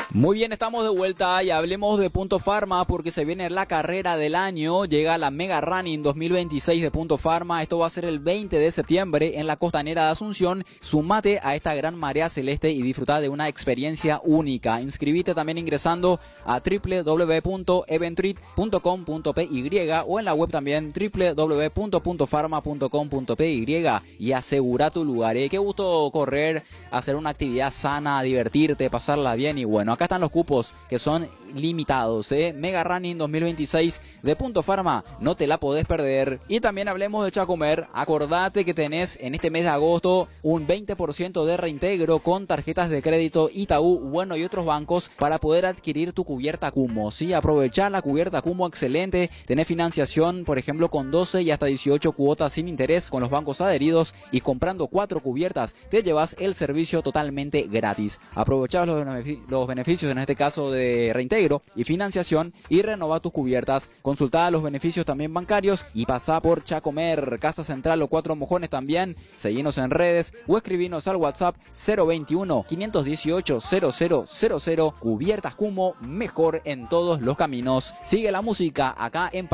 Muy bien, estamos de vuelta y hablemos de Punto Pharma porque se viene la carrera del año, llega la Mega Running 2026 de Punto Pharma, esto va a ser el 20 de septiembre en la costanera de Asunción. Sumate a esta gran marea celeste y disfruta de una experiencia única. Inscribite también ingresando a www.eventrit.com.py o en la web también www.puntopharma.com.py y asegura tu lugar. Qué gusto correr, hacer una actividad sana, divertirte, pasarla bien y bueno, acá están los cupos que son limitados, Mega Running 2026 de Punto Pharma, no te la podés perder. Y también hablemos de Chacomer. Acordate que tenés en este mes de agosto un 20% de reintegro con tarjetas de crédito Itaú, bueno y otros bancos para poder adquirir tu cubierta Cumo. Sí, aprovechá la cubierta Cumo excelente, tenés financiación por ejemplo con 12 y hasta 18 cuotas sin interés con los bancos adheridos y comprando 4 cubiertas te llevas el servicio totalmente gratis. Aprovechá los beneficios en este caso de reintegro y financiación y renova tus cubiertas. Consultá los beneficios también bancarios y pasá por Chacomer, Casa Central o Cuatro Mojones también. Seguinos en redes o escribinos al WhatsApp 021 518 0000. Cubiertas Cumo, mejor en todos los caminos. Sigue la música acá en